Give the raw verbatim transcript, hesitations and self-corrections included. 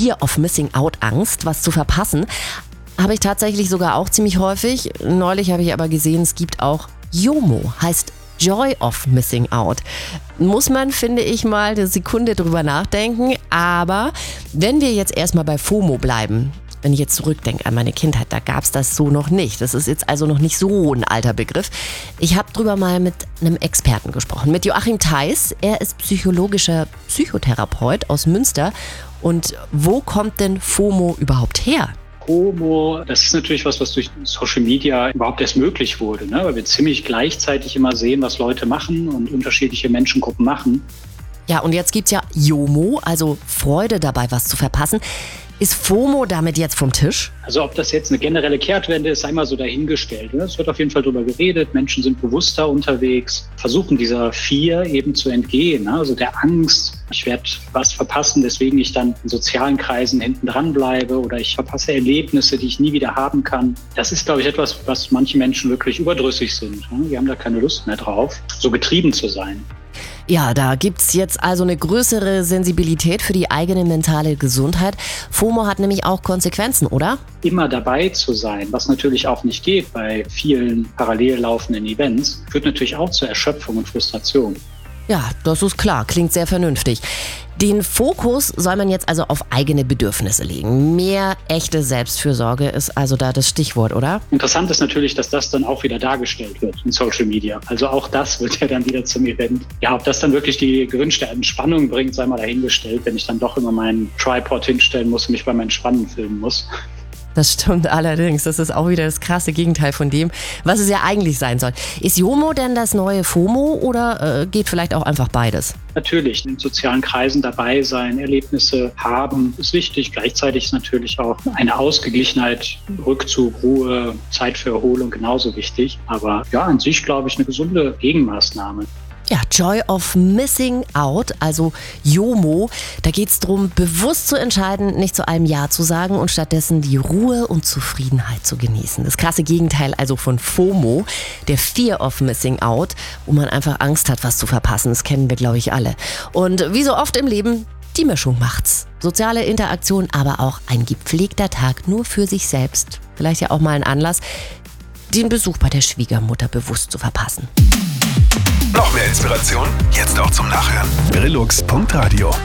Fear of Missing Out Angst, was zu verpassen. Habe ich tatsächlich sogar auch ziemlich häufig. Neulich habe ich aber gesehen, es gibt auch JOMO, heißt Joy of Missing Out. Muss man, finde ich, mal eine Sekunde drüber nachdenken. Aber wenn wir jetzt erstmal bei FOMO bleiben, wenn ich jetzt zurückdenke an meine Kindheit, da gab es das so noch nicht. Das ist jetzt also noch nicht so ein alter Begriff. Ich habe drüber mal mit einem Experten gesprochen, mit Joachim Theis. Er ist psychologischer Psychotherapeut aus Münster. Und wo kommt denn FOMO überhaupt her? FOMO, das ist natürlich was, was durch Social Media überhaupt erst möglich wurde, ne? Weil wir ziemlich gleichzeitig immer sehen, was Leute machen und unterschiedliche Menschengruppen machen. Ja, und jetzt gibt's ja JOMO, also Freude dabei, was zu verpassen. Ist FOMO damit jetzt vom Tisch? Also ob das jetzt eine generelle Kehrtwende ist, sei mal so dahingestellt. Es wird auf jeden Fall darüber geredet, Menschen sind bewusster unterwegs, versuchen dieser Fear eben zu entgehen, also der Angst, ich werde was verpassen, deswegen ich dann in sozialen Kreisen hinten dran bleibe oder ich verpasse Erlebnisse, die ich nie wieder haben kann. Das ist, glaube ich, etwas, was manche Menschen wirklich überdrüssig sind. Die haben da keine Lust mehr drauf, so getrieben zu sein. Ja, da gibt's jetzt also eine größere Sensibilität für die eigene mentale Gesundheit. FOMO hat nämlich auch Konsequenzen, oder? Immer dabei zu sein, was natürlich auch nicht geht bei vielen parallel laufenden Events, führt natürlich auch zur Erschöpfung und Frustration. Ja, das ist klar, klingt sehr vernünftig. Den Fokus soll man jetzt also auf eigene Bedürfnisse legen. Mehr echte Selbstfürsorge ist also da das Stichwort, oder? Interessant ist natürlich, dass das dann auch wieder dargestellt wird in Social Media. Also auch das wird ja dann wieder zum Event. Ja, ob das dann wirklich die gewünschte Entspannung bringt, sei mal dahingestellt, wenn ich dann doch immer meinen Tripod hinstellen muss und mich beim Entspannen filmen muss. Das stimmt allerdings. Das ist auch wieder das krasse Gegenteil von dem, was es ja eigentlich sein soll. Ist JOMO denn das neue FOMO oder äh, geht vielleicht auch einfach beides? Natürlich, in sozialen Kreisen dabei sein, Erlebnisse haben, ist wichtig. Gleichzeitig ist natürlich auch eine Ausgeglichenheit, Rückzug, Ruhe, Zeit für Erholung genauso wichtig. Aber ja, an sich, glaube ich, eine gesunde Gegenmaßnahme. Ja, Joy of Missing Out, also JOMO. Da geht es darum, bewusst zu entscheiden, nicht zu allem Ja zu sagen und stattdessen die Ruhe und Zufriedenheit zu genießen. Das krasse Gegenteil also von FOMO, der Fear of Missing Out, wo man einfach Angst hat, was zu verpassen. Das kennen wir, glaube ich, alle. Und wie so oft im Leben, die Mischung macht's. Soziale Interaktion, aber auch ein gepflegter Tag nur für sich selbst. Vielleicht ja auch mal ein Anlass, den Besuch bei der Schwiegermutter bewusst zu verpassen. Noch mehr Inspiration? Jetzt auch zum Nachhören. Brillux punkt radio